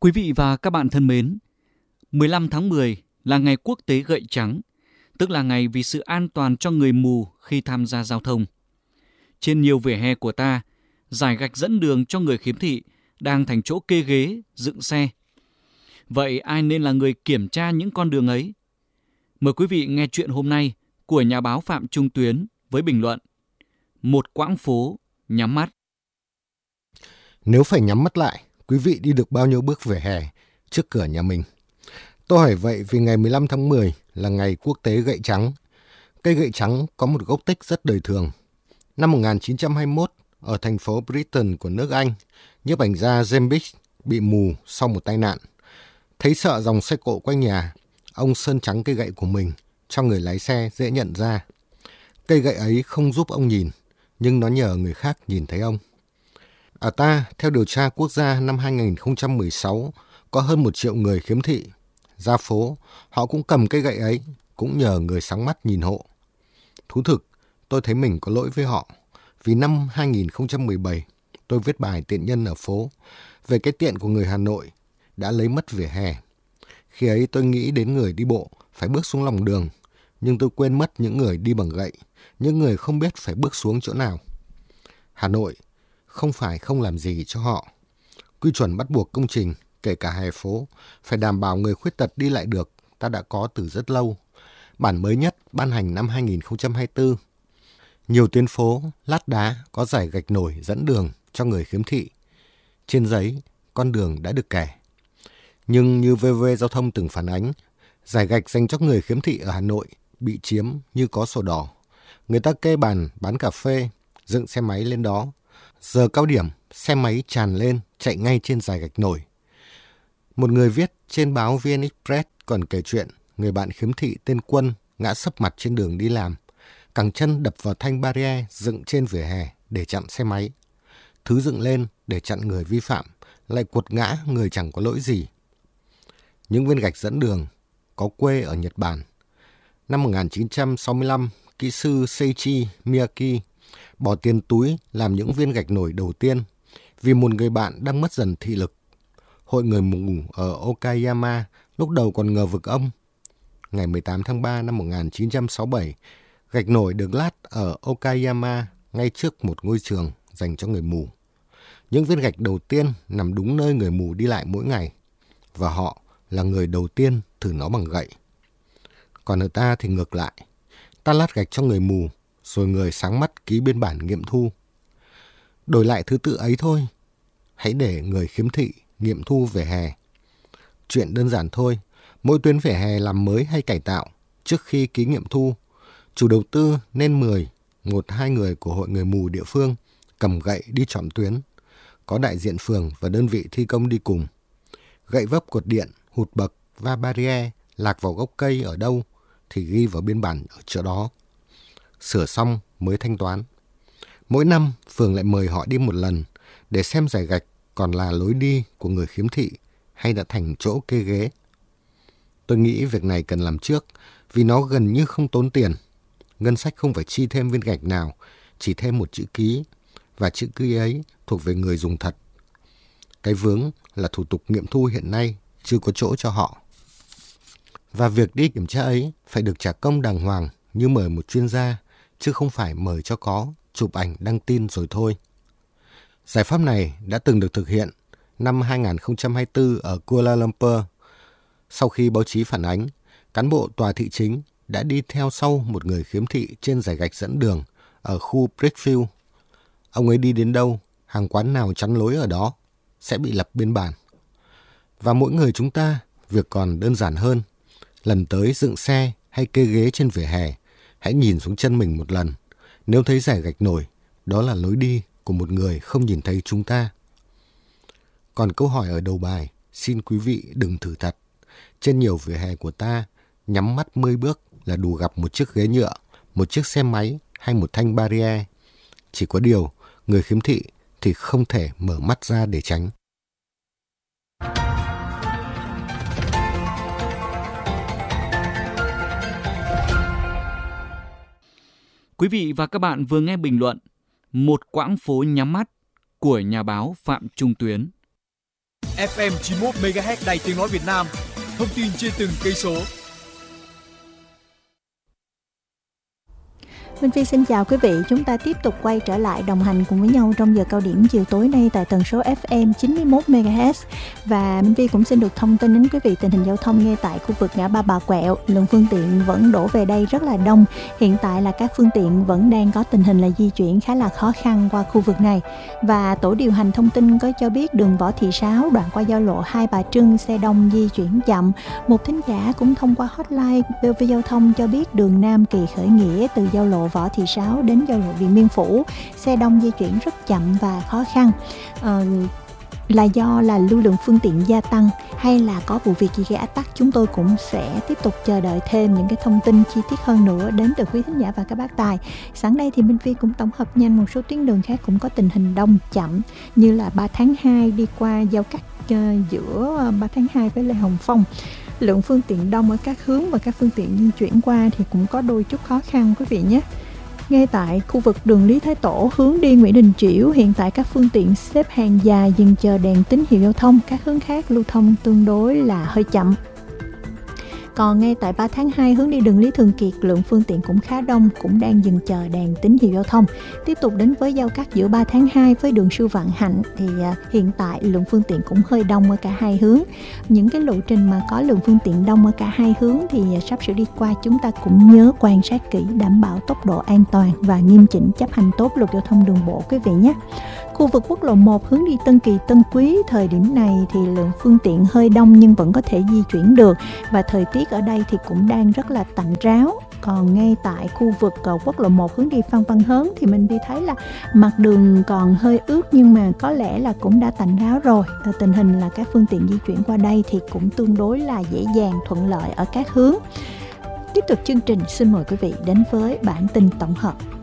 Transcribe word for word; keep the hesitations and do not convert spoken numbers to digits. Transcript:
Quý vị và các bạn thân mến, mười lăm tháng mười là ngày quốc tế gậy trắng, tức là ngày vì sự an toàn cho người mù khi tham gia giao thông. Trên nhiều vỉa hè của ta, dải gạch dẫn đường cho người khiếm thị đang thành chỗ kê ghế, dựng xe. Vậy ai nên là người kiểm tra những con đường ấy? Mời quý vị nghe chuyện hôm nay của nhà báo Phạm Trung Tuyến với bình luận Một quãng phố nhắm mắt. Nếu phải nhắm mắt lại, quý vị đi được bao nhiêu bước về hè trước cửa nhà mình? Tôi hỏi vậy vì ngày mười lăm tháng mười là ngày quốc tế gậy trắng. Cây gậy trắng có một gốc tích rất đời thường. Năm một nghìn chín trăm hai mươi mốt, ở thành phố Brighton của nước Anh, nhiếp ảnh gia James Biggs bị mù sau một tai nạn. Thấy sợ dòng xe cộ quanh nhà, ông sơn trắng cây gậy của mình cho người lái xe dễ nhận ra. Cây gậy ấy không giúp ông nhìn, nhưng nó nhờ người khác nhìn thấy ông. Ở ta, theo điều tra quốc gia năm hai nghìn không trăm mười sáu, có hơn một triệu người khiếm thị. Ra phố, họ cũng cầm cây gậy ấy, cũng nhờ người sáng mắt nhìn hộ. Thú thực, tôi thấy mình có lỗi với họ. Vì năm hai nghìn không trăm mười bảy, tôi viết bài tiện nhân ở phố về cái tiện của người Hà Nội đã lấy mất vỉa hè. Khi ấy tôi nghĩ đến người đi bộ phải bước xuống lòng đường, nhưng tôi quên mất những người đi bằng gậy, những người không biết phải bước xuống chỗ nào. Hà Nội không phải không làm gì cho họ. Quy chuẩn bắt buộc công trình, kể cả hè phố, phải đảm bảo người khuyết tật đi lại được, ta đã có từ rất lâu. Bản mới nhất ban hành năm hai nghìn không trăm hai mươi tư. Nhiều tuyến phố, lát đá có dải gạch nổi dẫn đường cho người khiếm thị. Trên giấy, con đường đã được kẻ. Nhưng như vê vê Giao thông từng phản ánh, dải gạch dành cho người khiếm thị ở Hà Nội bị chiếm như có sổ đỏ. Người ta kê bàn bán cà phê, dựng xe máy lên đó. Giờ cao điểm, xe máy tràn lên, chạy ngay trên dải gạch nổi. Một người viết trên báo vê en Express còn kể chuyện người bạn khiếm thị tên Quân ngã sấp mặt trên đường đi làm, cẳng chân đập vào thanh barrier dựng trên vỉa hè để chặn xe máy. Thứ dựng lên để chặn người vi phạm lại quật ngã người chẳng có lỗi gì. Những viên gạch dẫn đường có quê ở Nhật Bản. Năm một nghìn chín trăm sáu mươi lăm, kỹ sư Seiichi Miyake bỏ tiền túi làm những viên gạch nổi đầu tiên vì một người bạn đang mất dần thị lực. Hội người mù ở Okayama lúc đầu còn ngờ vực ông. Ngày mười tám tháng ba năm một nghìn chín trăm sáu mươi bảy, gạch nổi được lát ở Okayama ngay trước một ngôi trường dành cho người mù. Những viên gạch đầu tiên nằm đúng nơi người mù đi lại mỗi ngày, và họ là người đầu tiên thử nó bằng gậy. Còn ở ta thì ngược lại, ta lát gạch cho người mù, rồi người sáng mắt ký biên bản nghiệm thu. Đổi lại thứ tự ấy thôi, hãy để người khiếm thị nghiệm thu vỉa hè. Chuyện đơn giản thôi, mỗi tuyến vỉa hè làm mới hay cải tạo, trước khi ký nghiệm thu, chủ đầu tư nên mời một hai người của hội người mù địa phương cầm gậy đi chọn tuyến, có đại diện phường và đơn vị thi công đi cùng. Gậy vấp cột điện, hụt bậc, va barrier, lạc vào gốc cây ở đâu thì ghi vào biên bản ở chỗ đó. Sửa xong mới thanh toán. Mỗi năm, phường lại mời họ đi một lần để xem dải gạch còn là lối đi của người khiếm thị hay đã thành chỗ kê ghế. Tôi nghĩ việc này cần làm trước vì nó gần như không tốn tiền. Ngân sách không phải chi thêm viên gạch nào, chỉ thêm một chữ ký, và chữ ký ấy thuộc về người dùng thật. Cái vướng là thủ tục nghiệm thu hiện nay chưa có chỗ cho họ. Và việc đi kiểm tra ấy phải được trả công đàng hoàng như mời một chuyên gia, chứ không phải mời cho có, chụp ảnh đăng tin rồi thôi. Giải pháp này đã từng được thực hiện năm hai nghìn không trăm hai mươi tư ở Kuala Lumpur. Sau khi báo chí phản ánh, cán bộ tòa thị chính đã đi theo sau một người khiếm thị trên dải gạch dẫn đường ở khu Brickfield. Ông ấy đi đến đâu, hàng quán nào chắn lối ở đó sẽ bị lập biên bản. Và mỗi người chúng ta, việc còn đơn giản hơn. Lần tới dựng xe hay kê ghế trên vỉa hè, hãy nhìn xuống chân mình một lần. Nếu thấy dải gạch nổi, đó là lối đi của một người không nhìn thấy chúng ta. Còn câu hỏi ở đầu bài, xin quý vị đừng thử thật. Trên nhiều vỉa hè của ta, nhắm mắt mười bước là đủ gặp một chiếc ghế nhựa, một chiếc xe máy hay một thanh barrier. Chỉ có điều, người khiếm thị thì không thể mở mắt ra để tránh. Quý vị và các bạn vừa nghe bình luận Một quãng phố nhắm mắt của nhà báo Phạm Trung Tuyến. ép em chín mươi mốt mê ga héc Đài Tiếng nói Việt Nam. Thông tin trên từng cây số. Minh Phi xin chào quý vị, chúng ta tiếp tục quay trở lại đồng hành cùng với nhau trong giờ cao điểm chiều tối nay tại tần số ép em chín mươi mốt mê ga héc. Và Minh Phi cũng xin được thông tin đến quý vị tình hình giao thông ngay tại khu vực ngã ba Bà Quẹo, lượng phương tiện vẫn đổ về đây rất là đông. Hiện tại là các phương tiện vẫn đang có tình hình là di chuyển khá là khó khăn qua khu vực này. Và tổ điều hành thông tin có cho biết đường Võ Thị Sáu đoạn qua giao lộ Hai Bà Trưng xe đông di chuyển chậm. Một thính giả cũng thông qua hotline vê o vê Giao thông cho biết đường Nam Kỳ Khởi Nghĩa từ giao lộ Võ Thị Sáu đến giao lộ Điện Biên Phủ xe đông di chuyển rất chậm và khó khăn, ờ, là do là lưu lượng phương tiện gia tăng hay là có vụ việc gì gây ách tắc. Chúng tôi cũng sẽ tiếp tục chờ đợi thêm những cái thông tin chi tiết hơn nữa đến từ quý thính giả và các bác tài. Sáng nay thì Minh Phi cũng tổng hợp nhanh một số tuyến đường khác cũng có tình hình đông chậm, như là ba tháng hai đi qua giao cắt uh, giữa ba tháng hai với Lê Hồng Phong. Lượng phương tiện đông ở các hướng và các phương tiện di chuyển qua thì cũng có đôi chút khó khăn quý vị nhé. Ngay tại khu vực đường Lý Thái Tổ hướng đi Nguyễn Đình Chiểu, hiện tại các phương tiện xếp hàng dài dừng chờ đèn tín hiệu giao thông, các hướng khác lưu thông tương đối là hơi chậm. Còn ngay tại ba tháng hai hướng đi đường Lý Thường Kiệt, lượng phương tiện cũng khá đông, cũng đang dừng chờ đèn tín hiệu giao thông. Tiếp tục đến với giao cắt giữa ba tháng hai với đường Sư Vạn Hạnh thì à, hiện tại lượng phương tiện cũng hơi đông ở cả hai hướng. Những cái lộ trình mà có lượng phương tiện đông ở cả hai hướng thì à, sắp sửa đi qua, chúng ta cũng nhớ quan sát kỹ, đảm bảo tốc độ an toàn và nghiêm chỉnh chấp hành tốt luật giao thông đường bộ quý vị nhé. Khu vực quốc lộ một hướng đi Tân Kỳ Tân Quý, thời điểm này thì lượng phương tiện hơi đông nhưng vẫn có thể di chuyển được, và thời tiết ở đây thì cũng đang rất là tạnh ráo. Còn ngay tại khu vực quốc lộ một hướng đi Phan Văn Hớn thì mình đi thấy là mặt đường còn hơi ướt nhưng mà có lẽ là cũng đã tạnh ráo rồi. Tình hình là các phương tiện di chuyển qua đây thì cũng tương đối là dễ dàng, thuận lợi ở các hướng. Tiếp tục chương trình, xin mời quý vị đến với bản tin tổng hợp.